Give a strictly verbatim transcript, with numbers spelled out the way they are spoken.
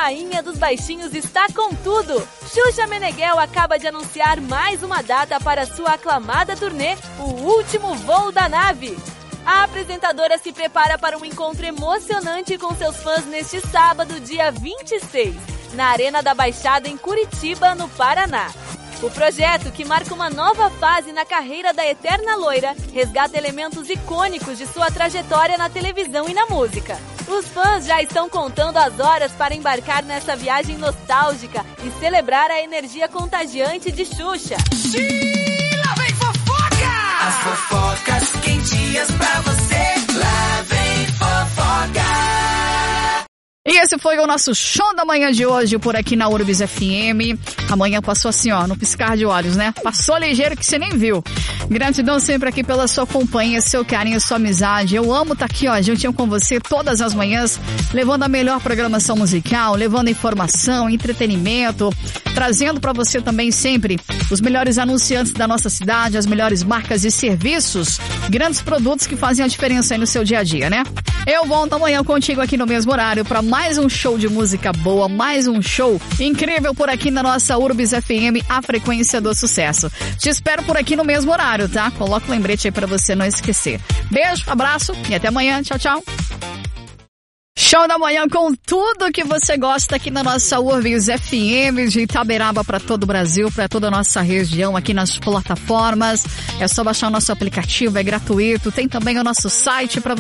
rainha dos baixinhos está com tudo. Xuxa Meneghel acaba de anunciar mais uma data para sua aclamada turnê, O Último Voo da Nave. A apresentadora se prepara para um encontro emocionante com seus fãs neste sábado, dia vinte e seis, na Arena da Baixada, em Curitiba, no Paraná. O projeto, que marca uma nova fase na carreira da eterna loira, resgata elementos icônicos de sua trajetória na televisão e na música. Os fãs já estão contando as horas para embarcar nessa viagem nostálgica e celebrar a energia contagiante de Xuxa. Sim, lá vem fofoca! As fofocas quentinhas pra você, lá vem fofoca! E esse foi o nosso show da manhã de hoje por aqui na Urbis F M. Amanhã passou assim, ó, no piscar de olhos, né? Passou ligeiro que você nem viu. Gratidão sempre aqui pela sua companhia, seu carinho, sua amizade. Eu amo estar aqui, ó, juntinho com você todas as manhãs, levando a melhor programação musical, levando informação, entretenimento, trazendo para você também sempre os melhores anunciantes da nossa cidade, as melhores marcas e serviços, grandes produtos que fazem a diferença aí no seu dia a dia, né? Eu volto amanhã contigo aqui no mesmo horário para mais um show de música boa, mais um show incrível por aqui na nossa Urbis F M, a frequência do sucesso. Te espero por aqui no mesmo horário, tá? Coloca o lembrete aí para você não esquecer. Beijo, abraço e até amanhã. Tchau, tchau. Show da manhã com tudo que você gosta aqui na nossa Urbis F M de Itaberaba para todo o Brasil, para toda a nossa região aqui nas plataformas. É só baixar o nosso aplicativo, é gratuito. Tem também o nosso site para